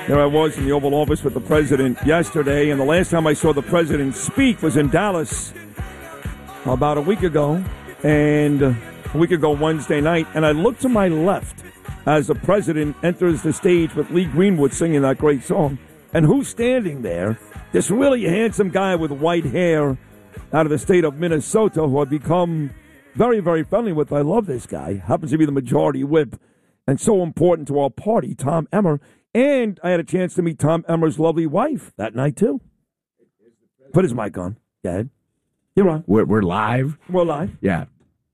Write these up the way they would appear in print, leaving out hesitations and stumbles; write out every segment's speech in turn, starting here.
There I was in the Oval Office with the president yesterday, and the last time I saw the president speak was in Dallas about a week ago, and a week ago Wednesday night, and I looked to my left as the president enters the stage with Lee Greenwood singing that great song. And who's standing there? This really handsome guy with white hair out of the state of Minnesota who I've become very, very friendly with. I love this guy. Happens to be the majority whip and so important to our party, Tom Emmer. And I had a chance to meet Tom Emmer's lovely wife that night, too. Put his mic on. Go ahead. You're on. We're live? We're live. Yeah.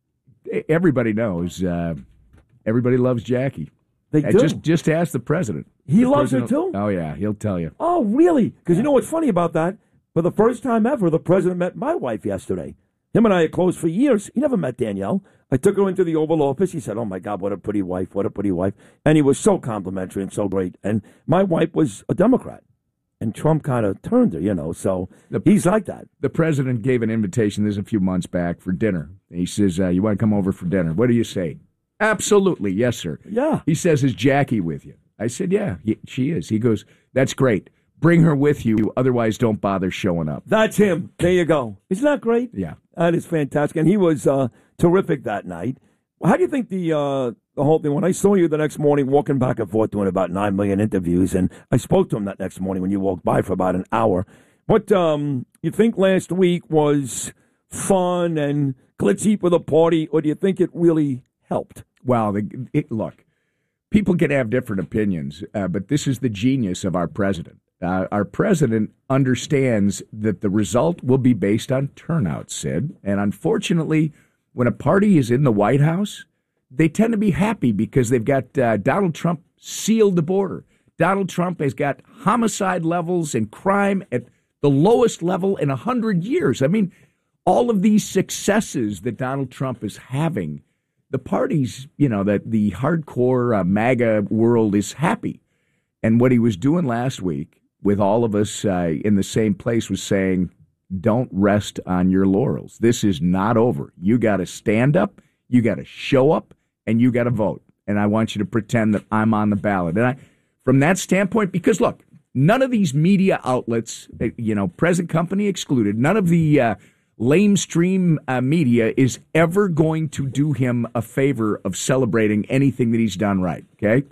Everybody knows. Everybody loves Jackie. They do. Just ask the president. He loves her, too? Oh, yeah. He'll tell you. Oh, really? Because you know what's funny about that? For the first time ever, the president met my wife yesterday. Him and I are close for years. He never met Danielle. I took her into the Oval Office. He said, oh, my God, what a pretty wife, what a pretty wife. And he was so complimentary and so great. And my wife was a Democrat. And Trump kind of turned her, you know, so he's like that. The president gave an invitation this a few months back for dinner. He says, you want to come over for dinner? What do you say? Absolutely, yes, sir. Yeah. He says, is Jackie with you? I said, yeah, she is. He goes, that's great. Bring her with you, otherwise don't bother showing up. That's him. There you go. Isn't that great? Yeah. That is fantastic. And he was terrific that night. How do you think the whole thing, when I saw you the next morning walking back and forth doing about 9 million interviews, and I spoke to him that next morning when you walked by for about an hour, what you think last week was fun and glitzy for the party, or do you think it really helped? Well, look, people can have different opinions, but this is the genius of our president. Our president understands that the result will be based on turnout, Sid. And unfortunately, when a party is in the White House, they tend to be happy because they've got Donald Trump sealed the border. Donald Trump has got homicide levels and crime at the lowest level in 100 years. I mean, all of these successes that Donald Trump is having, the parties, you know, that the hardcore MAGA world is happy. And what he was doing last week with all of us in the same place was saying, don't rest on your laurels. This is not over. You got to stand up, you got to show up, and you got to vote. And I want you to pretend that I'm on the ballot. And from that standpoint, because look, none of these media outlets, present company excluded, none of the lamestream media is ever going to do him a favor of celebrating anything that he's done right, okay?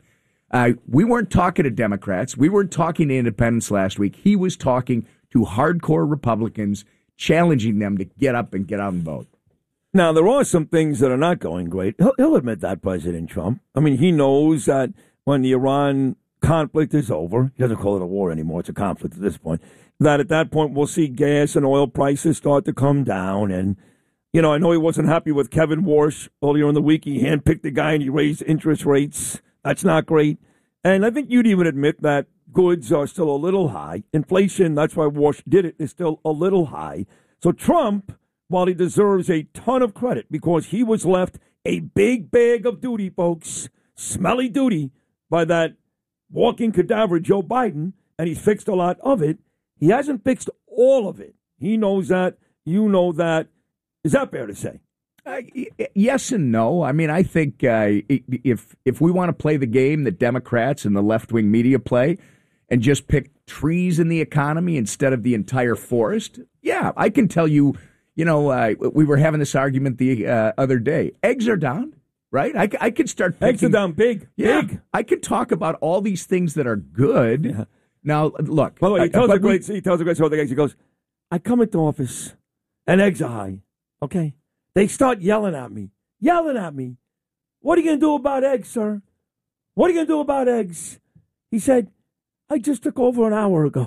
We weren't talking to Democrats. We weren't talking to independents last week. He was talking to hardcore Republicans, challenging them to get up and get out and vote. Now, there are some things that are not going great. He'll admit that, President Trump. I mean, he knows that when the Iran conflict is over, he doesn't call it a war anymore, it's a conflict at this point, that at that point we'll see gas and oil prices start to come down. And, you know, I know he wasn't happy with Kevin Warsh earlier in the week. He handpicked the guy and he raised interest rates. That's not great. And I think you'd even admit that goods are still a little high. Inflation, that's why Warsh did it, is still a little high. So Trump, while he deserves a ton of credit because he was left a big bag of duty, folks, smelly duty, by that walking cadaver Joe Biden, and he's fixed a lot of it, he hasn't fixed all of it. He knows that. You know that. Is that fair to say? Yes and no. I mean, I think if we want to play the game that Democrats and the left-wing media play and just pick trees in the economy instead of the entire forest, yeah, I can tell you, we were having this argument the other day. Eggs are down, right? I could start picking. Eggs are down big. I could talk about all these things that are good. Yeah. Now, look. By the way, he tells a great story. He goes, I come into office and eggs are high, okay? They start yelling at me. What are you going to do about eggs, sir? What are you going to do about eggs? He said, I just took over an hour ago.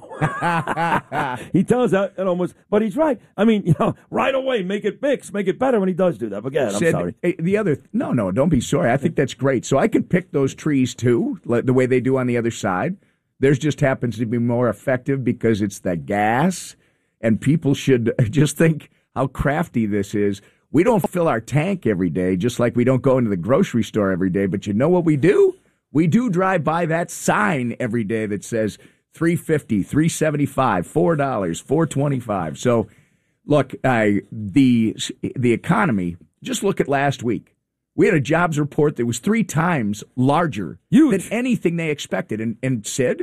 He tells that and almost, but he's right. I mean, right away, make it fix, make it better when he does do that. But again, I'm sorry. No, don't be sorry. I think that's great. So I can pick those trees too, the way they do on the other side. Theirs just happens to be more effective because it's the gas, and people should just think how crafty this is. We don't fill our tank every day, just like we don't go into the grocery store every day. But you know what we do? We do drive by that sign every day that says $3.50, $3.75, $4, $4.25. So, look, the economy. Just look at last week. We had a jobs report that was 3 times larger than anything they expected. And Sid,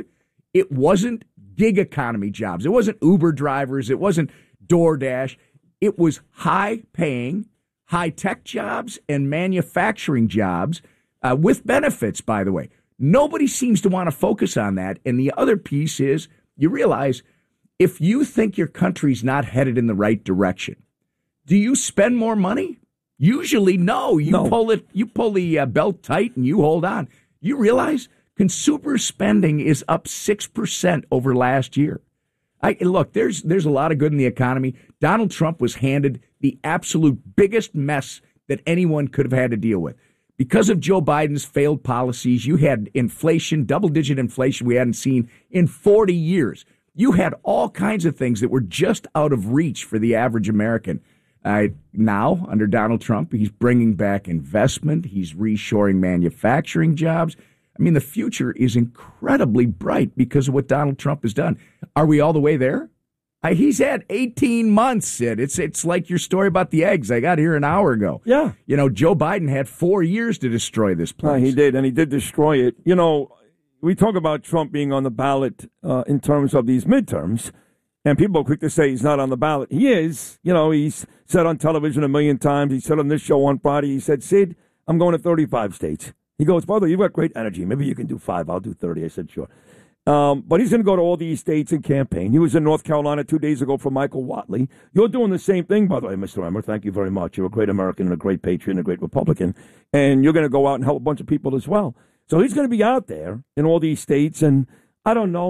It wasn't gig economy jobs. It wasn't Uber drivers. It wasn't DoorDash. It was high-paying, high-tech jobs and manufacturing jobs with benefits, by the way. Nobody seems to want to focus on that. And the other piece is you realize if you think your country's not headed in the right direction, do you spend more money? Usually, no. You pull the belt tight and you hold on. You realize consumer spending is up 6% over last year. Look, there's a lot of good in the economy. Donald Trump was handed the absolute biggest mess that anyone could have had to deal with. Because of Joe Biden's failed policies, you had inflation, double-digit inflation we hadn't seen in 40 years. You had all kinds of things that were just out of reach for the average American. Now, under Donald Trump, he's bringing back investment. He's reshoring manufacturing jobs. I mean, the future is incredibly bright because of what Donald Trump has done. Are we all the way there? He's had 18 months, Sid. It's like your story about the eggs. I got here an hour ago. Yeah. You know, Joe Biden had 4 years to destroy this place. He did, and he did destroy it. You know, we talk about Trump being on the ballot in terms of these midterms, and people are quick to say he's not on the ballot. He is. You know, he's said on television a million times. He said on this show on Friday, he said, Sid, I'm going to 35 states. He goes, by the way, you've got great energy. Maybe you can do 5. I'll do 30. I said, sure. But he's going to go to all these states and campaign. He was in North Carolina 2 days ago for Michael Watley. You're doing the same thing, by the way, Mr. Emmer. Thank you very much. You're a great American and a great patriot and a great Republican. And you're going to go out and help a bunch of people as well. So he's going to be out there in all these states. And I don't know.